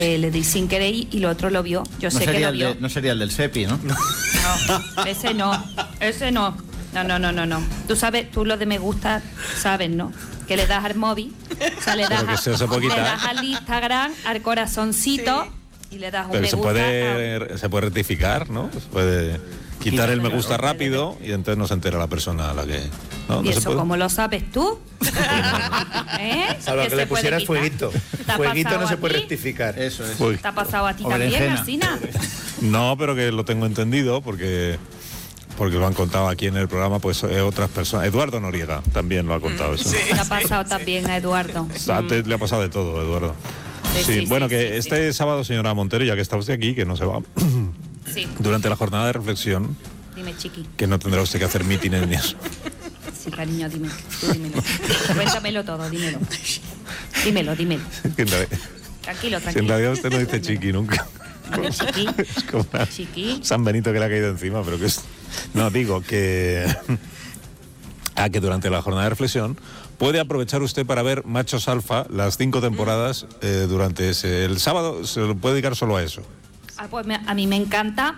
le di sin querer y lo otro lo vio. Yo sé que lo vio. No sería el del Sepi, ¿no? No, ese no. No. Tú sabes, tú lo de me gusta, sabes, ¿no? Que le das al móvil, o sea, le das al Instagram, al corazoncito, sí, y le das un pero me gusta. Se puede rectificar, ¿no? Se puede quitar el me gusta rápido y entonces no se entera la persona a la que... ¿no? ¿Y ¿No eso cómo lo sabes tú? Salvo que le pusieras fueguito. Fueguito no se puede rectificar. Eso es. ¿Te ha pasado a ti también, Alsina? No, pero que lo tengo entendido porque lo han contado aquí en el programa pues otras personas. Eduardo Noriega también lo ha contado eso. Sí. Le ha pasado también a Eduardo. Antes le ha pasado de todo, Eduardo. Sí, este sábado, señora Montero, ya que está usted aquí, que no se va, durante la jornada de reflexión, dime, chiqui, que no tendrá usted que hacer mítines ni eso. Sí, cariño, dímelo. Cuéntamelo todo, dímelo. Dímelo. Tranquilo. En realidad usted no dice chiqui nunca. Chiqui. Es como San Benito que le ha caído encima, pero que es... No, digo que durante la jornada de reflexión puede aprovechar usted para ver Machos Alfa, las 5 temporadas, durante el sábado se lo puede dedicar solo a eso. Pues a mí me encanta,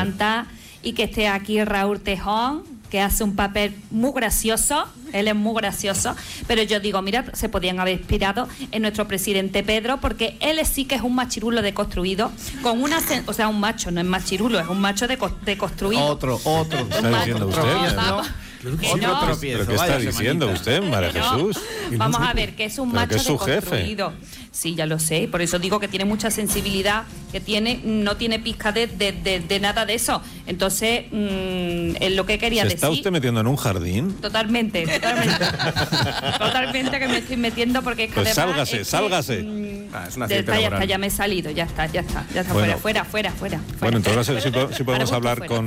y que esté aquí Raúl Tejón, que hace un papel muy gracioso, él es muy gracioso, pero yo digo, mira, se podían haber inspirado en nuestro presidente Pedro, porque él sí que es un machirulo deconstruido, con una, o sea, un macho, no es machirulo, es un macho deconstruido. Otro. ¿Qué está diciendo usted? ¿Pero qué está diciendo usted, María Jesús? Vamos a ver, que es un macho deconstruido. Jefe. Sí, ya lo sé, por eso digo que tiene mucha sensibilidad, que no tiene pizca de nada de eso. Entonces, es lo que quería decir. ¿Se está usted metiendo en un jardín? Totalmente. Totalmente que me estoy metiendo, porque es que pues además... sálgase. Es una ya me he salido, ya está, bueno, fuera. Bueno, entonces sí podemos hablar con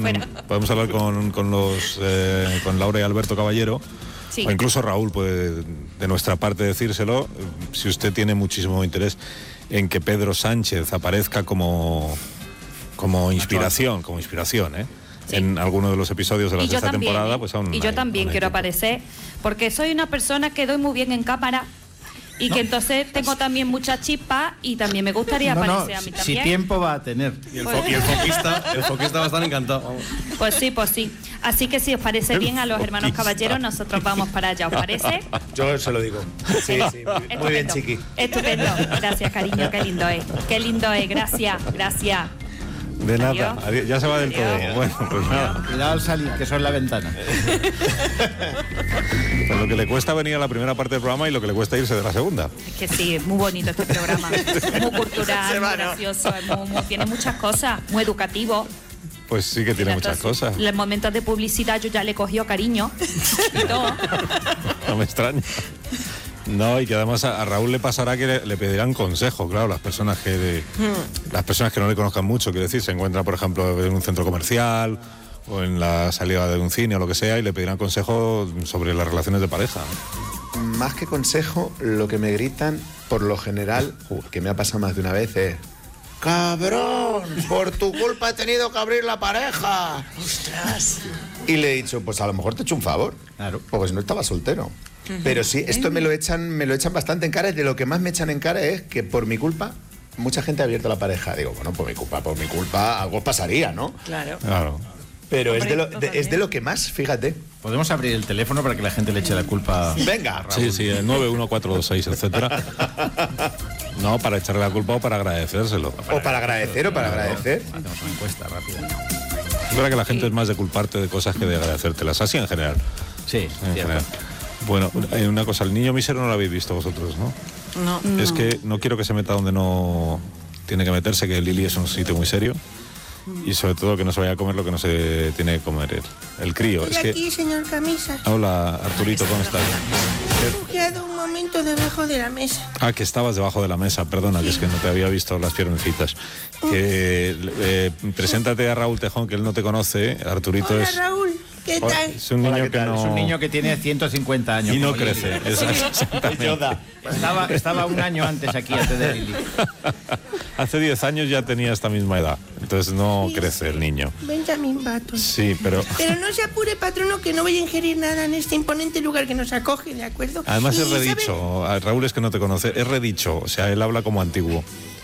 Laura y Alberto Caballero. Sí. O incluso Raúl puede de nuestra parte decírselo, si usted tiene muchísimo interés en que Pedro Sánchez aparezca como inspiración, sí, en alguno de los episodios de la sexta temporada, pues aún. Y yo también quiero aparecer, porque soy una persona que doy muy bien en cámara. Y que entonces tengo también mucha chispa y también me gustaría aparecer a mí también. Si tiempo va a tener. Y el foquista va a estar encantado. Pues sí. Así que si os parece bien a los hermanos Caballeros, nosotros vamos para allá, ¿os parece? Yo se lo digo. Sí. Muy bien, chiqui. Estupendo. Gracias, cariño, qué lindo es. Gracias. De nada, ya se va del todo. Bueno, pues nada. Cuidado al salir, que eso es la ventana. Pues lo que le cuesta venir a la primera parte del programa y lo que le cuesta irse de la segunda. Es que sí, es muy bonito este programa. Muy cultural, muy gracioso, tiene muchas cosas, muy educativo. Pues sí que tiene muchas cosas. En los momentos de publicidad yo ya le cogió cariño y todo. No me extraña. No, y que además a Raúl le pasará que le pedirán consejo, claro, las personas que no le conozcan mucho, quiero decir, se encuentran, por ejemplo, en un centro comercial o en la salida de un cine o lo que sea, y le pedirán consejo sobre las relaciones de pareja. Más que consejo, lo que me gritan, por lo general, que me ha pasado más de una vez, es: ¡cabrón! Por tu culpa he tenido que abrir la pareja. ¡Ostras! Y le he dicho, pues a lo mejor te he hecho un favor. Claro. Porque si no estaba soltero. Pero sí, esto me lo echan bastante en cara, y de lo que más me echan en cara es que por mi culpa mucha gente ha abierto la pareja. Digo, bueno, por mi culpa algo pasaría, ¿no? Claro. Pero es de lo que más, fíjate. Podemos abrir el teléfono para que la gente le eche la culpa. Venga, Raúl. Sí, el 91426, etcétera. No, para echarle la culpa o para agradecérselo. O para agradecer. Hacemos una encuesta rápida. Es verdad que la gente es más de culparte de cosas que de agradecértelas, así en general. Sí, en general. Bueno, una cosa, el niño mísero no lo habéis visto vosotros, ¿no? No. Es que no quiero que se meta donde no tiene que meterse, que Lili es un sitio muy serio. Y sobre todo que no se vaya a comer lo que no se tiene que comer el crío. Estoy aquí, señor Camisa. Hola, Arturito, ¿cómo estás? He refugiado un momento debajo de la mesa. Que estabas debajo de la mesa, perdona, sí. Que es que no te había visto las piernecitas. Preséntate a Raúl Tejón, que él no te conoce. Arturito. Hola, Raúl. ¿Qué tal? Es un niño que no... Es un niño que tiene 150 años. Y no crece. Estaba un año antes de Lili. Hace 10 años ya tenía esta misma edad. Entonces no crece el niño. Benjamin Button. Sí, pero no se apure, patrono, que no voy a ingerir nada en este imponente lugar que nos acoge, ¿de acuerdo? Además es redicho. Raúl es que no te conoce. Es redicho. O sea, él habla como antiguo.